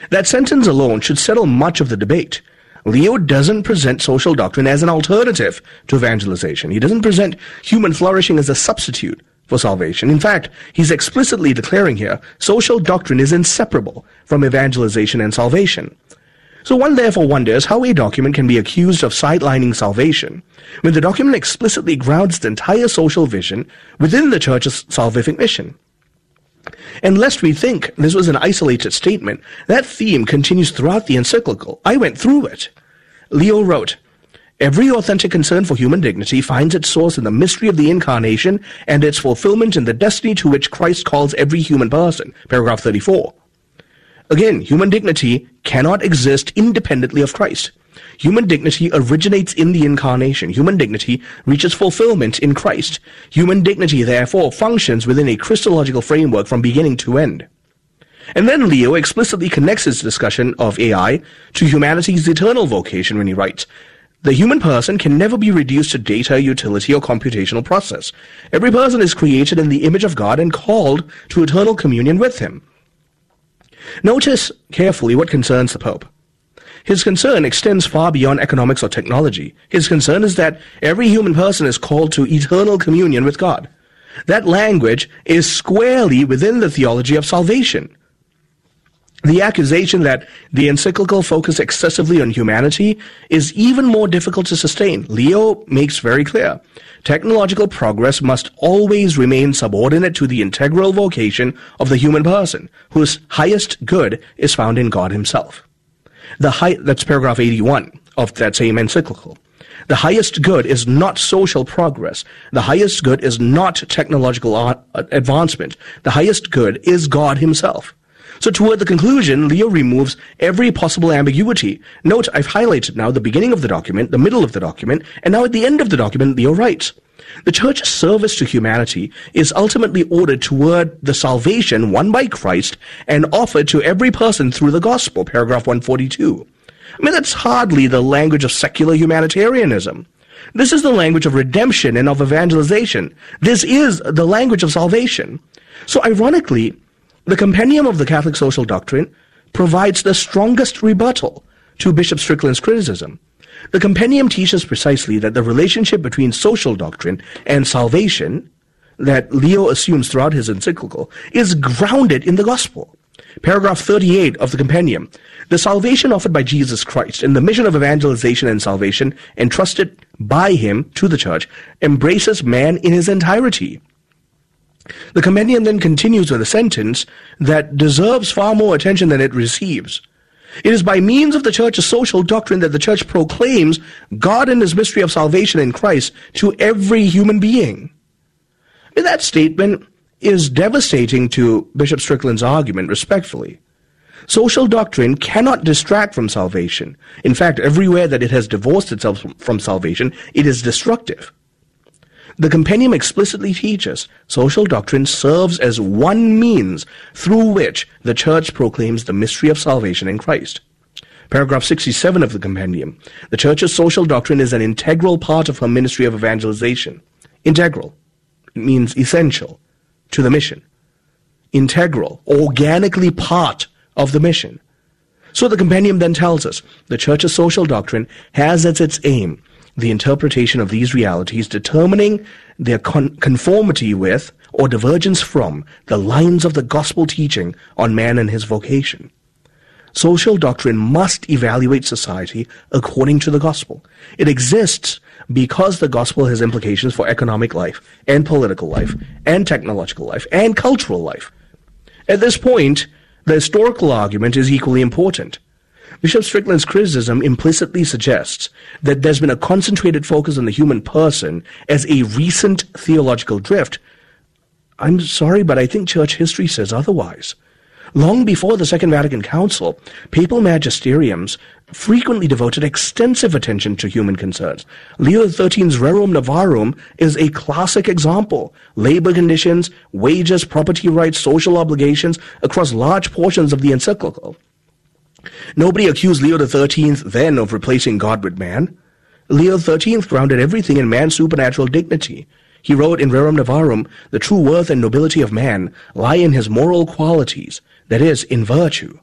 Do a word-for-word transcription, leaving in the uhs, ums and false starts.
That sentence alone should settle much of the debate. Leo doesn't present social doctrine as an alternative to evangelization. He doesn't present human flourishing as a substitute for salvation. In fact, he's explicitly declaring here, social doctrine is inseparable from evangelization and salvation. So one therefore wonders how a document can be accused of sidelining salvation when the document explicitly grounds the entire social vision within the Church's salvific mission. And lest we think this was an isolated statement, that theme continues throughout the encyclical. I went through it. Leo wrote, "Every authentic concern for human dignity finds its source in the mystery of the Incarnation and its fulfillment in the destiny to which Christ calls every human person." Paragraph thirty-four. Again, human dignity cannot exist independently of Christ. Human dignity originates in the Incarnation. Human dignity reaches fulfillment in Christ. Human dignity, therefore, functions within a Christological framework from beginning to end. And then Leo explicitly connects his discussion of A I to humanity's eternal vocation when he writes, "The human person can never be reduced to data, utility, or computational process. Every person is created in the image of God and called to eternal communion with him." Notice carefully what concerns the Pope. His concern extends far beyond economics or technology. His concern is that every human person is called to eternal communion with God. That language is squarely within the theology of salvation. The accusation that the encyclical focused excessively on humanity is even more difficult to sustain. Leo makes very clear, technological progress must always remain subordinate to the integral vocation of the human person, whose highest good is found in God himself. The high, that's paragraph eighty-one of that same encyclical. The highest good is not social progress. The highest good is not technological advancement. The highest good is God himself. So toward the conclusion, Leo removes every possible ambiguity. Note, I've highlighted now the beginning of the document, the middle of the document, and now at the end of the document, Leo writes, "The Church's service to humanity is ultimately ordered toward the salvation won by Christ and offered to every person through the gospel," paragraph one forty-two. I mean, that's hardly the language of secular humanitarianism. This is the language of redemption and of evangelization. This is the language of salvation. So ironically, the Compendium of the Catholic Social Doctrine provides the strongest rebuttal to Bishop Strickland's criticism. The Compendium teaches precisely that the relationship between social doctrine and salvation that Leo assumes throughout his encyclical is grounded in the gospel. Paragraph thirty-eight of the Compendium, "The salvation offered by Jesus Christ and the mission of evangelization and salvation entrusted by him to the Church embraces man in his entirety." The Compendium then continues with a sentence that deserves far more attention than it receives. "It is by means of the Church's social doctrine that the Church proclaims God and his mystery of salvation in Christ to every human being." And that statement is devastating to Bishop Strickland's argument, respectfully. Social doctrine cannot distract from salvation. In fact, everywhere that it has divorced itself from salvation, it is destructive. The Compendium explicitly teaches social doctrine serves as one means through which the Church proclaims the mystery of salvation in Christ. Paragraph sixty-seven of the Compendium, "The Church's social doctrine is an integral part of her ministry of evangelization." Integral. It means essential to the mission. Integral, organically part of the mission. So the Compendium then tells us the Church's social doctrine has as its aim the interpretation of these realities, determining their con- conformity with or divergence from the lines of the gospel teaching on man and his vocation. Social doctrine must evaluate society according to the gospel. It exists because the gospel has implications for economic life and political life and technological life and cultural life. At this point, the historical argument is equally important. Bishop Strickland's criticism implicitly suggests that there's been a concentrated focus on the human person as a recent theological drift. I'm sorry, but I think church history says otherwise. Long before the Second Vatican Council, papal magisteriums frequently devoted extensive attention to human concerns. Leo the thirteenth's Rerum Novarum is a classic example. Labor conditions, wages, property rights, social obligations across large portions of the encyclical. Nobody accused Leo the thirteenth then of replacing God with man. Leo the thirteenth grounded everything in man's supernatural dignity. He wrote in Rerum Novarum, "The true worth and nobility of man lie in his moral qualities, that is, in virtue."